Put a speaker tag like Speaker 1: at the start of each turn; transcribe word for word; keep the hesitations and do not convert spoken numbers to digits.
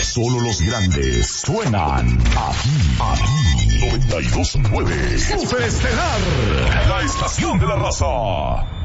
Speaker 1: Solo los grandes suenan aquí, aquí. noventa y dos punto nueve. Super Estelar, la estación de la raza.